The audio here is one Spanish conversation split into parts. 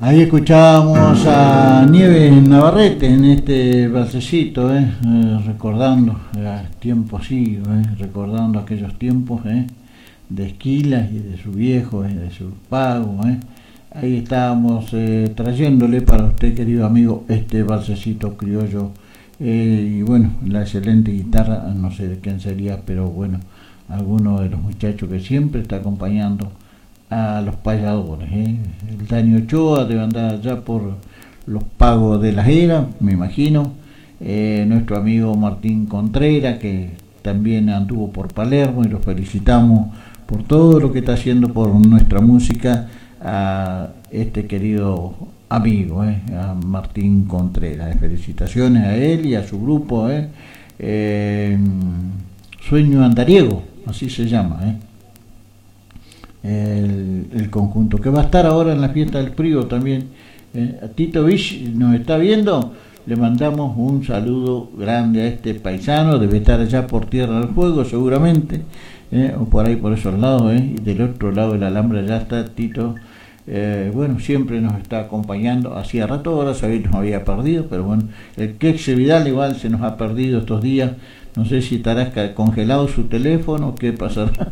Ahí escuchábamos a Nieves Navarrete en este balsecito, recordando tiempos, sí, recordando aquellos tiempos de Esquilas y de su viejo, de su pago. Ahí estábamos trayéndole para usted, querido amigo, este balsecito criollo. Y bueno, la excelente guitarra, no sé de quién sería, pero bueno, alguno de los muchachos que siempre está acompañando a los payadores. El Dani Ochoa debe andar allá por los pagos de las eras, me imagino. Nuestro amigo Martín Contreras, que también anduvo por Palermo, y los felicitamos por todo lo que está haciendo por nuestra música, a este querido amigo, a Martín Contreras. Felicitaciones a él y a su grupo, Sueño Andariego, así se llama, el conjunto, que va a estar ahora en la fiesta del frío también. A Tito Vich nos está viendo, le mandamos un saludo grande a este paisano, debe estar allá por Tierra del Fuego seguramente, o por ahí por esos lados, y del otro lado del alambre ya está Tito. Bueno, siempre nos está acompañando, hacía rato ahora sabía que nos había perdido, pero bueno, el Quexe Vidal igual se nos ha perdido estos días, no sé si estará congelado su teléfono, qué pasará.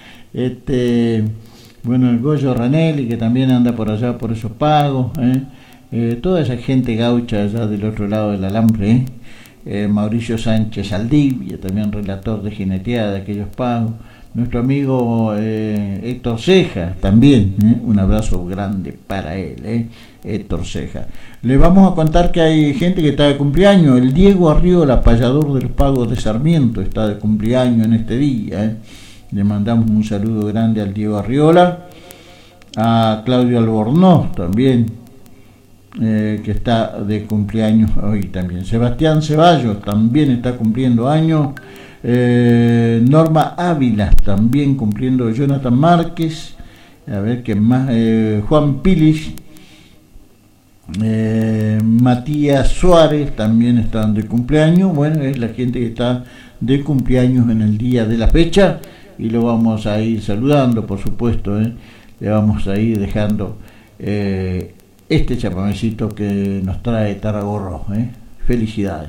Bueno, el Goyo Ranelli, que también anda por allá por esos pagos, toda esa gente gaucha allá del otro lado del alambre, Mauricio Sánchez Aldivia, también relator de jineteada de aquellos pagos, nuestro amigo Héctor Ceja también, un abrazo grande para él, Héctor Ceja. Le vamos a contar que hay gente que está de cumpleaños. El Diego Arriola, payador del Pago de Sarmiento, está de cumpleaños en este día. Le mandamos un saludo grande al Diego Arriola, a Claudio Albornoz también, que está de cumpleaños hoy también. Sebastián Ceballos también está cumpliendo años. Norma Ávila también cumpliendo, Jonathan Márquez, a ver qué más, Juan Pilis, Matías Suárez también están de cumpleaños. Bueno, es la gente que está de cumpleaños en el día de la fecha, y lo vamos a ir saludando, por supuesto, le vamos a ir dejando este chamamecito que nos trae Tarragorro. Felicidades.